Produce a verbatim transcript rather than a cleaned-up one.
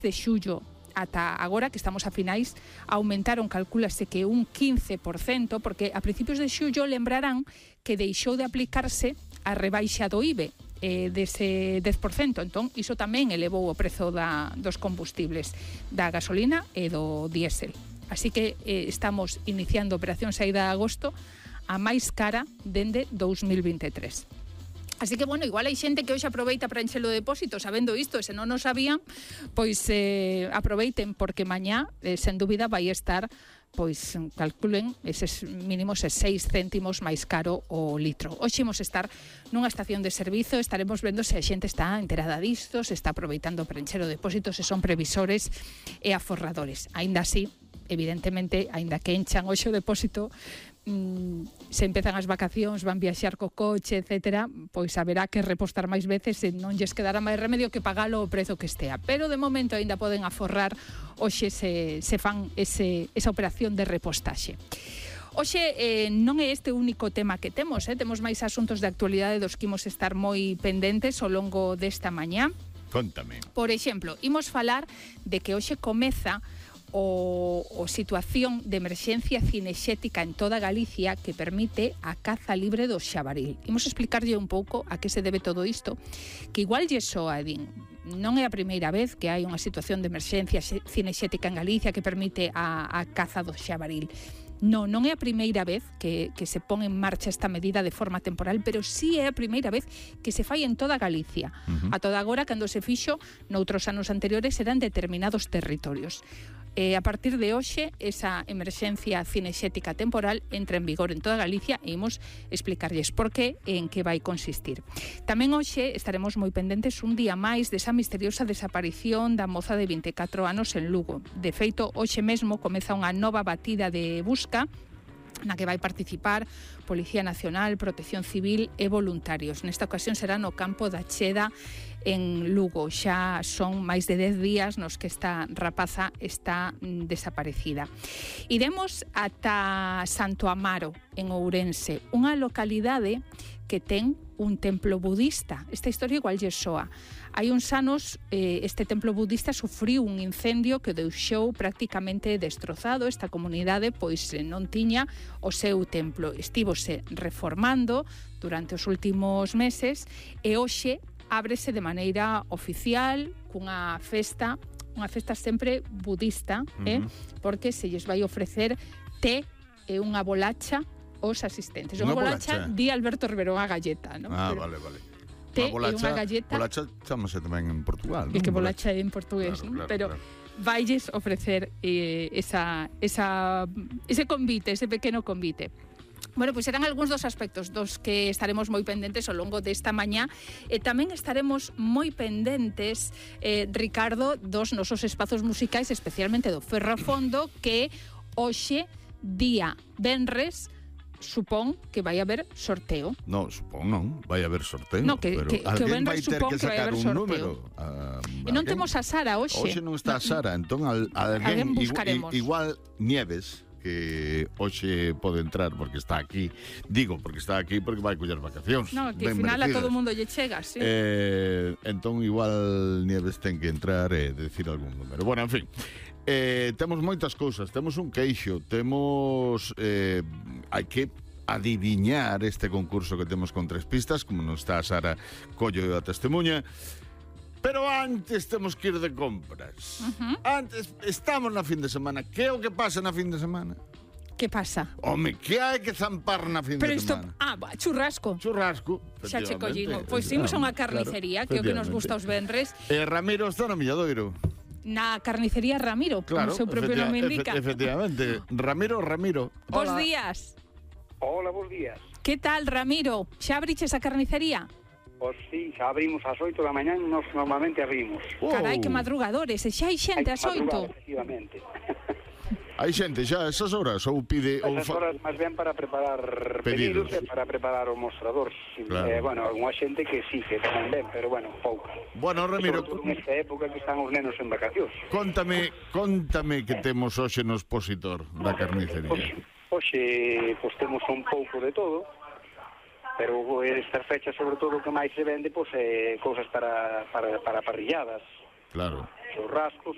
de xullo ata agora, que estamos a finais, aumentaron, calcúlase que un quince por cento, porque a principios de xullo lembrarán que deixou de aplicarse a rebaixa do I B E eh, dese dez por cento, entón iso tamén elevou o prezo da, dos combustibles, da gasolina e do diésel. Así que eh, estamos iniciando a operación saída de agosto a máis cara dende dous mil vinte e tres. Así que, bueno, igual hai xente que hoxe aproveita para encher o depósito sabendo isto, e se non o sabían, pois eh, aproveiten, porque mañá, eh, sen dúbida, vai estar, pois calculen, eses mínimos seis céntimos máis caro o litro. Hoxe imos estar nunha estación de servizo, estaremos vendo se a xente está enterada disto, se está aproveitando para encher o depósito, se son previsores e aforradores. Aínda así, evidentemente, aínda que enchan hoxe o depósito, Mm, se empezan as vacacións, van viaxar co coche, etcétera, pois haberá que repostar máis veces e non lles quedará máis remedio que pagalo o prezo que estea. Pero de momento aínda poden aforrar hoxe se, se fan ese, esa operación de repostaxe. Hoxe eh, non é este o único tema que temos, eh? Temos máis asuntos de actualidade dos que imos estar moi pendentes ao longo desta mañá. Contame. Por exemplo, imos falar de que hoxe comeza O, o situación de emerxencia cinexética en toda Galicia que permite a caza libre do xabaril. Imos explicarlle un pouco a que se debe todo isto, que igual lle soa, din, non é a primeira vez que hai unha situación de emerxencia cinexética en Galicia que permite a, a caza do xabaril. Non, non é a primeira vez que, que se pon en marcha esta medida de forma temporal, pero sí é a primeira vez que se fai en toda Galicia. Uh-huh. A toda agora, cando se fixo, noutros anos anteriores, eran determinados territorios. Eh, a partir de hoxe, esa emerxencia cinexética temporal entra en vigor en toda Galicia e imos explicarlles por qué e en que vai consistir. Tamén hoxe estaremos moi pendentes un día máis desa misteriosa desaparición da moza de vinte e catro anos en Lugo. De feito, hoxe mesmo comeza unha nova batida de busca na que vai participar Policía Nacional, Protección Civil e voluntarios. Nesta ocasión será no campo da Cheda en Lugo. Xa son máis de dez días nos que esta rapaza está mm, desaparecida. Iremos ata Santo Amaro, en Ourense, unha localidade que ten un templo budista. Esta historia igual lle soa. Hai uns anos, eh, este templo budista sufriu un incendio que deixou prácticamente destrozado. Esta comunidade pois non tiña o seu templo. Estívose reformando durante os últimos meses e hoxe ábrese de maneira oficial cunha festa, unha festa sempre budista, uh-huh. eh, porque se lles vai ofrecer té e unha bolacha os asistentes. Unha bolacha, bolacha di Alberto Rivero, unha galleta, non? Ah, Pero vale, vale. Té e unha galleta. Bolacha chamase tamén en Portugal, non? É que bolacha é en portugués, claro, non? claro, Pero claro. vailles ofrecer eh, esa, esa, ese convite, ese pequeno convite. Bueno, pois serán algúns dos aspectos dos que estaremos moi pendentes ao longo desta mañá e tamén estaremos moi pendentes, eh, Ricardo, dos nosos espazos musicais, especialmente do Ferrofondo, que hoxe, día venres, supón que vai haber sorteo. No, supón non, vai haber sorteo. No, que, pero que, que o venres supón que, que vai haber un sorteo. Número, uh, e non temos a Sara hoxe. Hoxe non está a Sara, entón al, alguén, igual, igual Nieves, que hoxe pode entrar porque está aquí. Digo, porque está aquí porque vai coller vacacións. No, que ao final merecidas. A todo mundo lle chega, sí. Eh, entón igual Nieves ten que entrar e decir algún número. Bueno, en fin, eh, temos moitas cousas. Temos un queixo, temos eh, hai que adiviñar este concurso que temos con tres pistas, como non está a Sara Collo e a testemunha. Pero antes temos que ir de compras. Uh-huh. Antes, estamos na fin de semana. Que é o que pasa na fin de semana? Que pasa? Home, que hai que zampar na fin Pero de isto, semana? Ah, churrasco. Churrasco, xa che collino. Pois imos a unha carnicería, claro, que é o que nos gusta os venres. E Ramiro está no Milladoiro. Na carnicería Ramiro, claro, como o seu propio nome indica. Efectivamente. Ramiro, Ramiro. Bos días. Hola, bos días. Que tal, Ramiro? Xa abriches a carnicería? Pois sí, xa abrimos ás oito da mañá, nos normalmente abrimos. Oh. Carai, que madrugadores, e xa hai xente ás oito. Efectivamente. Hai xente xa a esas horas ou pide ou esas horas máis ben para preparar pedidos, pedidos e para preparar o mostrador. Claro. Eh, bueno, algunha xente que sí, que tamén ben, pero bueno, pouca. Bueno, Ramiro, sobre todo nesta época que están os nenos en vacacións. Contame, contame que temos hoxe no expositor da carnicería. Hoxe, hoxe pois temos un pouco de todo. Pero estas fechas, sobre todo, o que máis se vende, pois, é cousas para, para, para parrilladas. Claro. Churrascos,